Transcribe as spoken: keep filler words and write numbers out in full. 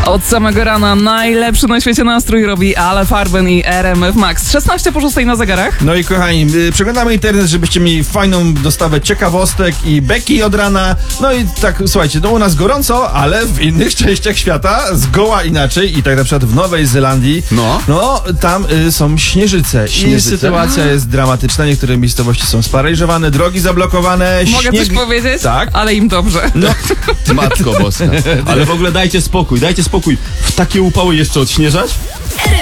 Od samego rana najlepszy na świecie nastrój robi Ale Farben i R M F Max. szesnaście po szóstej na zegarach. No i kochani, y, przeglądamy internet, żebyście mieli fajną dostawę ciekawostek i beki od rana. No i tak, słuchajcie, no u nas gorąco, ale w innych częściach świata zgoła inaczej. I tak na przykład w Nowej Zelandii, No. no tam y, są śnieżyce. Śnieżyce? I sytuacja jest dramatyczna. Niektóre miejscowości są sparaliżowane, drogi zablokowane. Mogę śnieg... coś powiedzieć? Tak. Ale im dobrze. No, Matko boska. Ale w ogóle dajcie spokój, dajcie spokój. W takie upały jeszcze odśnieżać? R